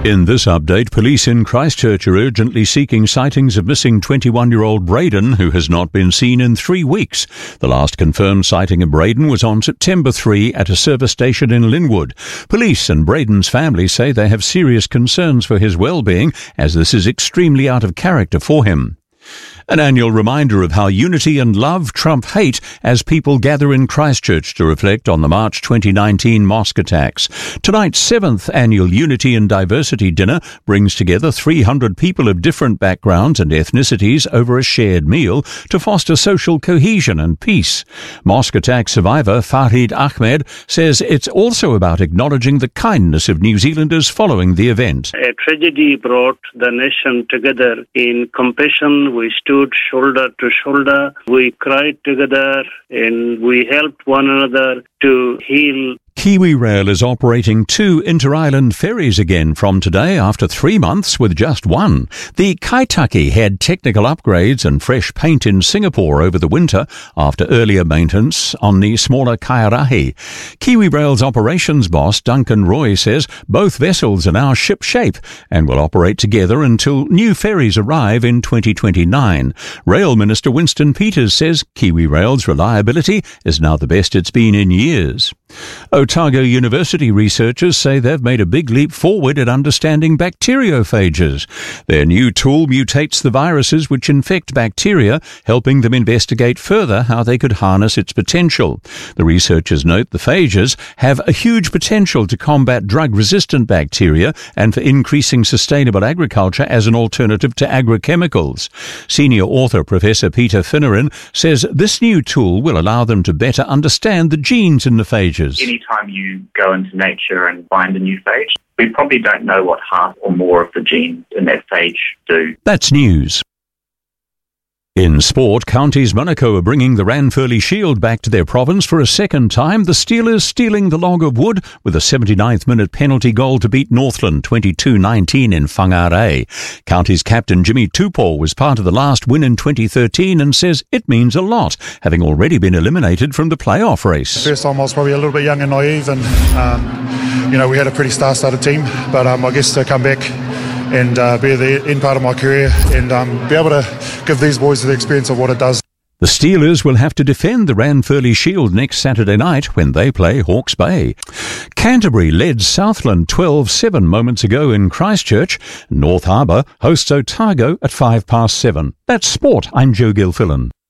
In this update, police in Christchurch are urgently seeking sightings of missing 21-year-old Braden, who has not been seen in 3 weeks. The last confirmed sighting of Braden was on September 3 at a service station in Linwood. Police and Braden's family say they have serious concerns for his well-being, as this is extremely out of character for him. An annual reminder of how unity and love trump hate as people gather in Christchurch to reflect on the March 2019 mosque attacks. Tonight's 7th annual Unity and Diversity dinner brings together 300 people of different backgrounds and ethnicities over a shared meal to foster social cohesion and peace. Mosque attack survivor Farid Ahmed says it's also about acknowledging the kindness of New Zealanders following the event. A tragedy brought the nation together in compassion. We stood shoulder to shoulder. We cried together and we helped one another to heal. KiwiRail is operating 2 inter-island ferries again from today after 3 months with just one. The Kaitaki had technical upgrades and fresh paint in Singapore over the winter after earlier maintenance on the smaller Kairahi. KiwiRail's operations boss Duncan Roy says both vessels are now ship-shape and will operate together until new ferries arrive in 2029. Rail Minister Winston Peters says KiwiRail's reliability is now the best it's been in years. Otago University researchers say they've made a big leap forward at understanding bacteriophages. Their new tool mutates the viruses which infect bacteria, helping them investigate further how they could harness its potential. The researchers note the phages have a huge potential to combat drug-resistant bacteria and for increasing sustainable agriculture as an alternative to agrochemicals. Senior author Professor Peter Finneran says this new tool will allow them to better understand the genes in the phages. Anytime you go into nature and find a new phage, we probably don't know what half or more of the genes in that phage do. That's news. In sport, Counties Monaco are bringing the Ranfurly Shield back to their province for a second time, the Steelers stealing the log of wood with a 79th minute penalty goal to beat Northland 22-19 in Whangarei. Counties captain Jimmy Tupou was part of the last win in 2013 and says it means a lot, having already been eliminated from the playoff race. First time I was probably a little bit young and naive and, we had a pretty star-studded team, but I guess to come back and be the end part of my career and be able to give these boys the experience of what it does. The Steelers will have to defend the Ranfurly Shield next Saturday night when they play Hawke's Bay. Canterbury led Southland 12-7 moments ago in Christchurch. North Harbour hosts Otago at 7:05. That's sport. I'm Joe Gilfillan.